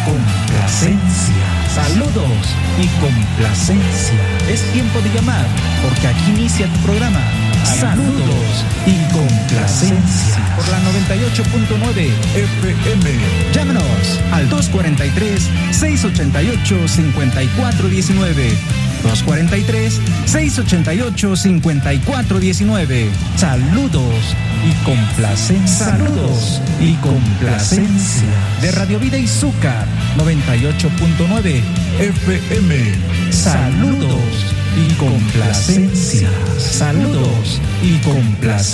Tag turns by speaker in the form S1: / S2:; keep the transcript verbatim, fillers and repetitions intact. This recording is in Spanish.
S1: complacencia. Saludos y complacencia. Es tiempo de llamar, porque aquí inicia tu programa. Saludos y complacencia. Por la noventa y ocho punto nueve F M. Llámanos al dos cuatro tres, seis ocho ocho, cinco cuatro uno nueve. dos cuatro tres, seis ocho ocho, cinco cuatro uno nueve. Saludos y complacencia. Saludos y complacencia. De Radio Vida y Zúcar, noventa y ocho punto nueve F M. Saludos y complacencia. Saludos y complacencia.